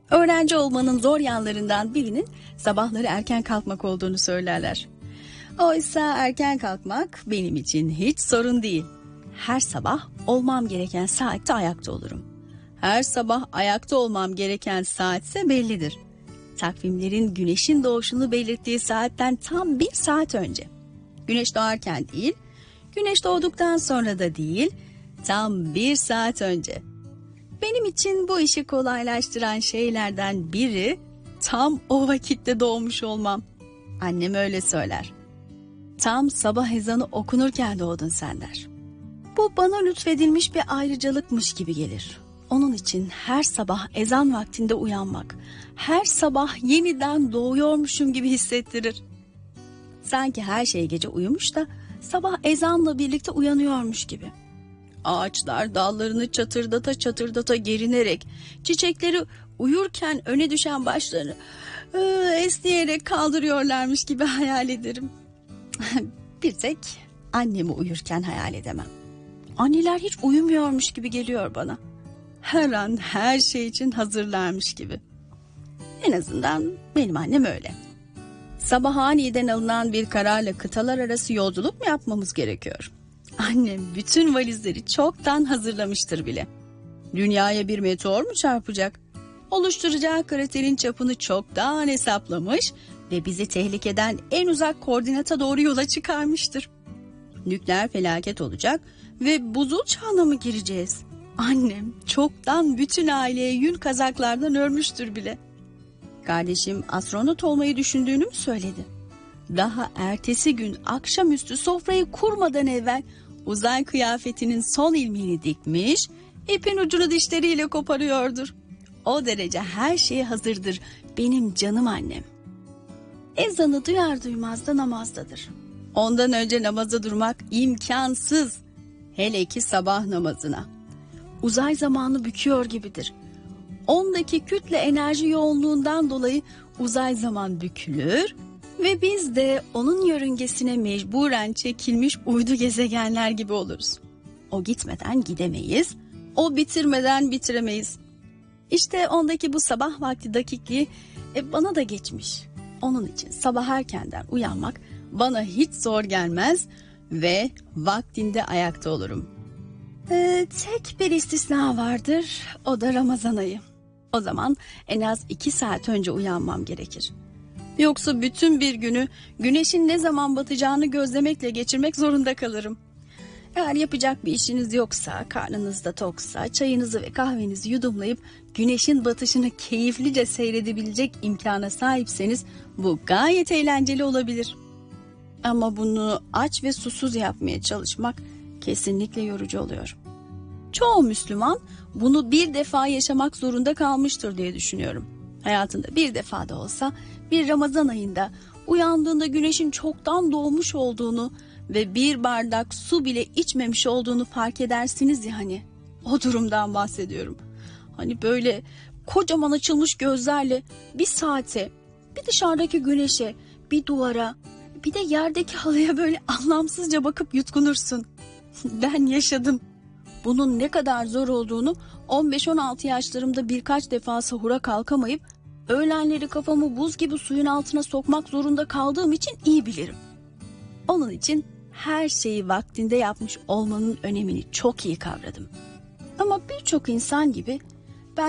Öğrenci olmanın zor yanlarından birinin sabahları erken kalkmak olduğunu söylerler. Oysa erken kalkmak benim için hiç sorun değil. Her sabah olmam gereken saatte ayakta olurum. Her sabah ayakta olmam gereken saatse bellidir. Takvimlerin güneşin doğuşunu belirttiği saatten tam 1 saat önce. Güneş doğarken değil, güneş doğduktan sonra da değil, tam 1 saat önce. Benim için bu işi kolaylaştıran şeylerden biri tam o vakitte doğmuş olmam. Annem öyle söyler. Tam sabah ezanı okunurken doğdun sen der. Bu bana lütfedilmiş bir ayrıcalıkmış gibi gelir. Onun için her sabah ezan vaktinde uyanmak, her sabah yeniden doğuyormuşum gibi hissettirir. Sanki her şey gece uyumuş da sabah ezanla birlikte uyanıyormuş gibi. Ağaçlar dallarını çatırdata çatırdata gerinerek, çiçekleri uyurken öne düşen başlarını esneyerek kaldırıyorlarmış gibi hayal ederim. Bir tek annemi uyurken hayal edemem. Anneler hiç uyumuyormuş gibi geliyor bana. Her an her şey için hazırlarmış gibi. En azından benim annem öyle. Sabah aniden alınan bir kararla kıtalar arası yolculuk mu yapmamız gerekiyor? Annem bütün valizleri çoktan hazırlamıştır bile. Dünyaya bir meteor mu çarpacak? Oluşturacağı kraterin çapını çoktan hesaplamış ve bizi tehlikeden en uzak koordinata doğru yola çıkarmıştır. Nükleer felaket olacak ve buzul çağına mı gireceğiz? Annem çoktan bütün aileye yün kazaklardan örmüştür bile. Kardeşim astronot olmayı düşündüğünü mü söyledi? Daha ertesi gün akşamüstü sofrayı kurmadan evvel uzay kıyafetinin son ilmeğini dikmiş, ipin ucunu dişleriyle koparıyordur. O derece her şeye hazırdır benim canım annem. Ezanı duyar duymaz da namazdadır. Ondan önce namaza durmak imkansız. Hele ki sabah namazına. Uzay zamanı büküyor gibidir. Ondaki kütle enerji yoğunluğundan dolayı uzay zaman bükülür ve biz de onun yörüngesine mecburen çekilmiş uydu gezegenler gibi oluruz. O gitmeden gidemeyiz, o bitirmeden bitiremeyiz. İşte ondaki bu sabah vakti dakikliği bana da geçmiş. Onun için sabah erkenden uyanmak bana hiç zor gelmez ve vaktinde ayakta olurum. Tek bir istisna vardır, o da Ramazan ayı. O zaman en az 2 saat önce uyanmam gerekir. Yoksa bütün bir günü güneşin ne zaman batacağını gözlemekle geçirmek zorunda kalırım. Eğer yapacak bir işiniz yoksa, karnınız da toksa, çayınızı ve kahvenizi yudumlayıp güneşin batışını keyiflice seyredebilecek imkana sahipseniz bu gayet eğlenceli olabilir. Ama bunu aç ve susuz yapmaya çalışmak kesinlikle yorucu oluyor. Çoğu Müslüman bunu bir defa yaşamak zorunda kalmıştır diye düşünüyorum. Hayatında bir defa da olsa bir Ramazan ayında uyandığında güneşin çoktan doğmuş olduğunu ve bir bardak su bile içmemiş olduğunu fark edersiniz ya hani. O durumdan bahsediyorum. Hani böyle kocaman açılmış gözlerle bir saate, bir dışarıdaki güneşe, bir duvara, bir de yerdeki halıya böyle anlamsızca bakıp yutkunursun. Ben yaşadım. Bunun ne kadar zor olduğunu 15-16 yaşlarımda birkaç defa sahura kalkamayıp öğlenleri kafamı buz gibi suyun altına sokmak zorunda kaldığım için iyi bilirim. Onun için her şeyi vaktinde yapmış olmanın önemini çok iyi kavradım. Ama birçok insan gibi